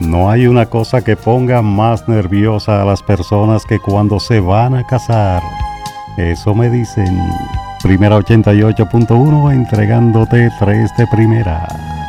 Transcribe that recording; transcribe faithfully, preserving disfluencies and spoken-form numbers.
No hay una cosa que ponga más nerviosa a las personas que cuando se van a casar. Eso me dicen. Primera ochenta y ocho punto uno entregándote tres de primera.